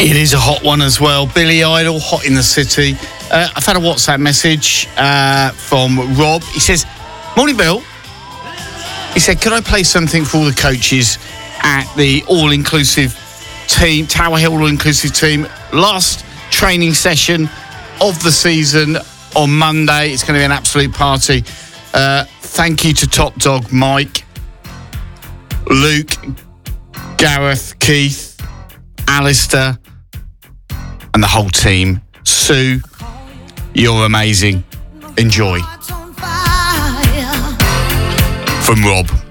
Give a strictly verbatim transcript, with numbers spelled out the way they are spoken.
It is a hot one as well. Billy Idol, hot in the city. Uh, I've had a WhatsApp message uh, from Rob. He says, "Morning, Bill." He said, "Could I play something for all the coaches at the all-inclusive team, Tower Hill all-inclusive team? Last training session of the season on Monday. It's going to be an absolute party. Uh, thank you to Top Dog Mike, Luke, Gareth, Keith, Alistair, and the whole team. Sue, you're amazing. Enjoy." From Rob.